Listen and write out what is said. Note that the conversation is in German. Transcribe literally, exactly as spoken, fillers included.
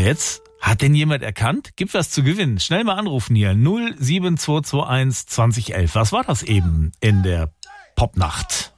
jetzt? Hat denn jemand erkannt? Gibt was zu gewinnen. Schnell mal anrufen hier. null sieben zwei zwei eins zwanzig elf. Was war das eben in der Popnacht?